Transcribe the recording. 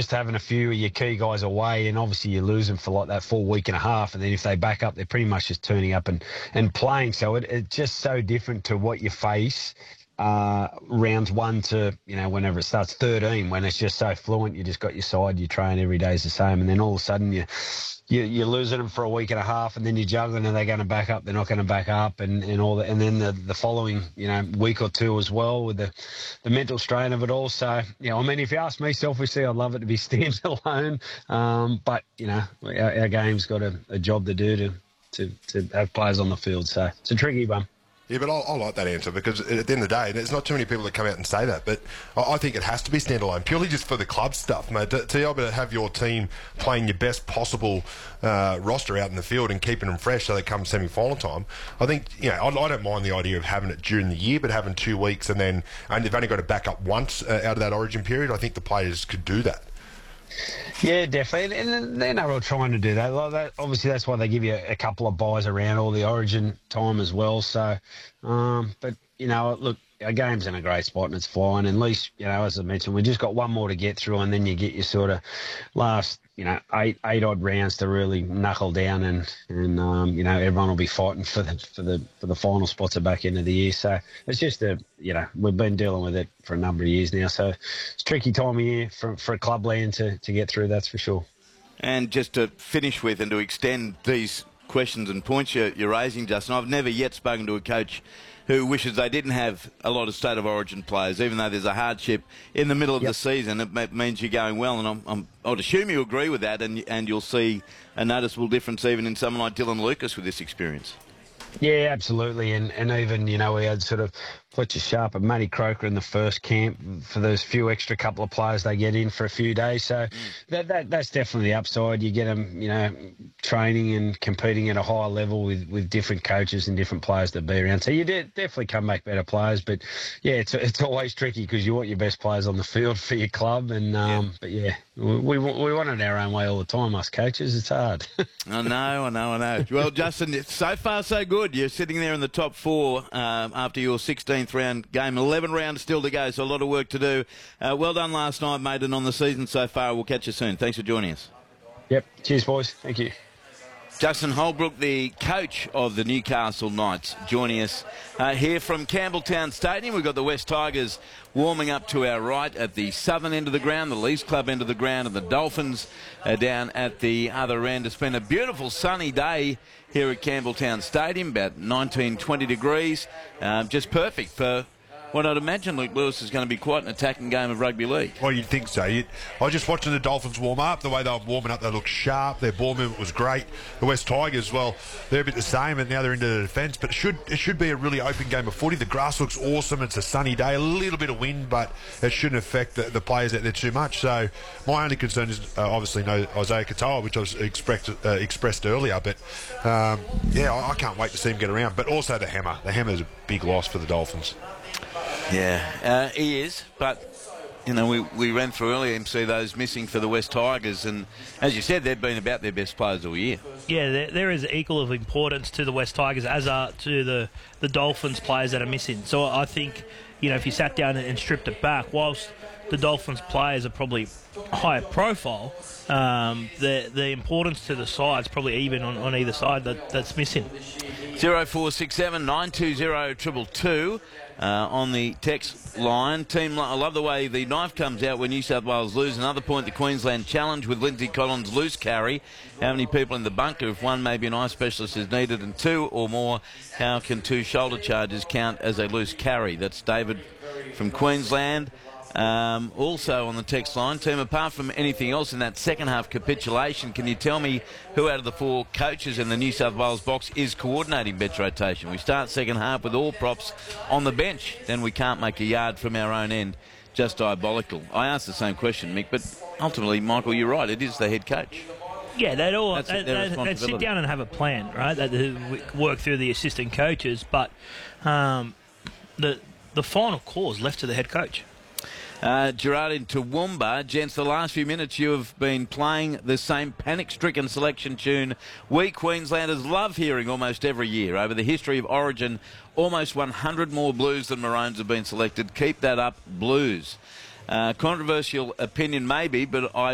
just having a few of your key guys away, and obviously you lose them for like that full week and a half, and then if they back up, they're pretty much just turning up and playing. So it's just so different to what you face rounds 1 to, whenever it starts 13, when it's just so fluent. You just got your side, you train every day is the same, and then all of a sudden you're losing them for a week and a half, and then you're juggling, are they going to back up, they're not going to back up, and all that, and then the following week or two as well with the mental strain of it all. So if you ask me selfishly, I'd love it to be standalone, but our game's got a job to do to have players on the field, so it's a tricky one. Yeah, but I like that answer, because at the end of the day, there's not too many people that come out and say that, but I think it has to be standalone, purely just for the club stuff, mate. To be able to have your team playing your best possible roster out in the field and keeping them fresh so they come semi-final time, I think, I don't mind the idea of having it during the year, but having 2 weeks and they've only got to back up once out of that origin period, I think the players could do that. Yeah, definitely, and they're not all trying to do that. Obviously, that's why they give you a couple of buys around all the origin time as well. So, but look, our game's in a great spot and it's flying. And at least, as I mentioned, we just got one more to get through, and then you get your sort of last, eight odd rounds to really knuckle down, and everyone will be fighting for the final spots at the back end of the year. So it's just we've been dealing with it for a number of years now. So it's a tricky time of year for clubland to get through, that's for sure. And just to finish with and to extend these questions and points you're raising, Justin, I've never yet spoken to a coach who wishes they didn't have a lot of State of Origin players, even though there's a hardship in the middle of the season. It means you're going well, and I'd assume you agree with that, and you'll see a noticeable difference even in someone like Dylan Lucas with this experience. Yeah, absolutely, and even, we had sort of Fletcher Sharp and Matty Croker in the first camp for those few extra couple of players they get in for a few days. So that's definitely the upside. You get them, training and competing at a higher level with different coaches and different players to be around. So you definitely come back better players. But, yeah, it's always tricky because you want your best players on the field for your club. And But, yeah, we want it our own way all the time, us coaches. It's hard. I know. Well, Justin, so far so good. You're sitting there in the top 4 after your 16th round game. 11 rounds still to go, so a lot of work to do. Well done last night, mate, and on the season so far. We'll catch you soon. Thanks for joining us. Yep. Cheers, boys. Thank you. Justin Holbrook, the coach of the Newcastle Knights, joining us here from Campbelltown Stadium. We've got the West Tigers warming up to our right at the southern end of the ground, the Leafs Club end of the ground, and the Dolphins are down at the other end. It's been a beautiful sunny day here at Campbelltown Stadium, about 19, 20 degrees, just perfect for what I'd imagine Luke Lewis is going to be quite an attacking game of rugby league. Well, you'd think so. I was just watching the Dolphins warm up. The way they were warming up, they looked sharp. Their ball movement was great. The West Tigers, well, they're a bit the same, and now they're into the defence. But it should be a really open game of footy. The grass looks awesome. It's a sunny day. A little bit of wind, but it shouldn't affect the players out there too much. So my only concern is obviously no Isaiah Katoa, which I was expressed earlier. But, I can't wait to see him get around. But also the hammer. The hammer is a big loss for the Dolphins. Yeah, he is, but we ran through earlier and see those missing for the West Tigers, and as you said, they've been about their best players all year. Yeah, there is equal of importance to the West Tigers as are to the Dolphins players that are missing. So I think, if you sat down and stripped it back, whilst the Dolphins players are probably higher profile, the importance to the side's probably even on either side that's missing. 0467 920 222 on the text line. I love the way the knife comes out when New South Wales lose. Another point, the Queensland Challenge with Lindsay Collins' loose carry. How many people in the bunker? If one, maybe an eye specialist is needed, and 2 or more, how can 2 shoulder charges count as a loose carry? That's David from Queensland. Also on the text line, team, apart from anything else in that second half capitulation, can you tell me who out of the 4 coaches in the New South Wales box is coordinating bench rotation? We start second half with all props on the bench, then we can't make a yard from our own end. Just diabolical. I asked the same question, Mick, but ultimately, Michael, you're right, it is the head coach. Yeah, they'd sit down and have a plan, right? They'd work through the assistant coaches, but the final call is left to the head coach. Gerard in Toowoomba. Gents, the last few minutes you have been playing the same panic-stricken selection tune we Queenslanders love hearing almost every year. Over the history of Origin, almost 100 more Blues than Maroons have been selected. Keep that up, Blues. Controversial opinion maybe, but I